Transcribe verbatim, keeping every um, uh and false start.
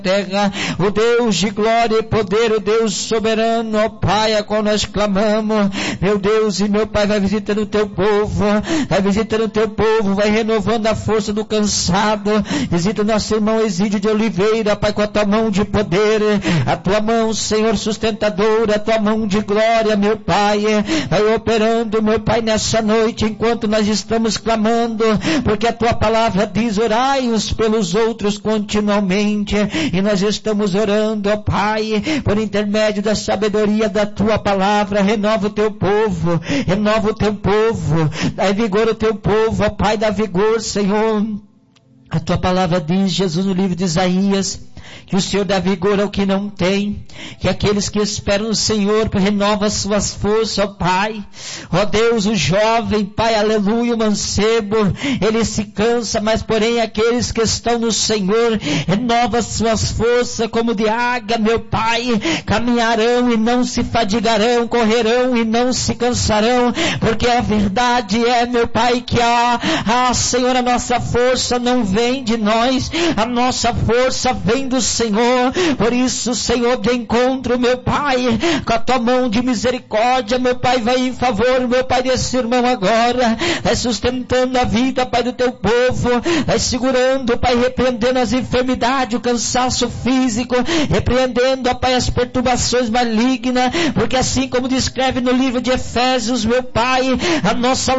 terra, o Deus de glória e poder, o Deus soberano, ó Pai, a qual nós clamamos, meu Deus e meu Pai, vai visitando o teu povo, vai visitando o teu povo, vai renovando a força do cansado, visita o nosso irmão Exídio de Oliveira, Pai, com a tua mão de poder, a tua mão, Senhor, sustentadora, a tua mão de glória, meu Pai, vai operando, meu Pai, nessa noite, enquanto nós estamos clamando, porque a tua palavra diz, orai uns pelos outros continuamente, e nós estamos orando, ó Pai, por intermédio da sabedoria da tua palavra, renova o teu povo, renova o teu povo, dá vigor ao teu povo, ó Pai, dá vigor, Senhor. A tua palavra diz, Jesus, no livro de Isaías, que o Senhor dá vigor ao que não tem, que aqueles que esperam no Senhor renova as suas forças, ó Pai, ó Deus, o jovem, Pai, aleluia, o mancebo, ele se cansa, mas porém aqueles que estão no Senhor renova as suas forças como de águia, meu Pai, caminharão e não se fadigarão, correrão e não se cansarão, porque a verdade é, meu Pai, que a, a Senhor, a nossa força não vem de nós, a nossa força vem do Senhor. Por isso, Senhor, de encontro, meu Pai, com a tua mão de misericórdia, meu Pai, vai em favor, meu Pai, desse irmão agora, vai sustentando a vida, Pai, do teu povo, vai segurando, Pai, repreendendo as enfermidades, o cansaço físico, repreendendo, ó Pai, as perturbações malignas, porque assim como descreve no livro de Efésios, meu Pai, a nossa